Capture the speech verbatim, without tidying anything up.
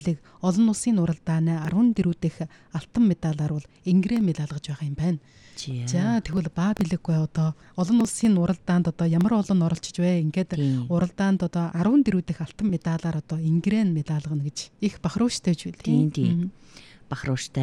олон улсын уралдааны арван дөрөв дэх алтан медалаар бол ингрээ медалгаж байгаа юм байна. За тэгвэл Бабилэггүй одоо олон улсын уралдаанд одоо ямар олон оролцож вэ? Ингээд уралдаанд одоо арван дөрөв дэх алтан медалаар одоо ингрээ медалгана гэж их бахархууштай гэж үл. Тийм тийм. Бахархууштай.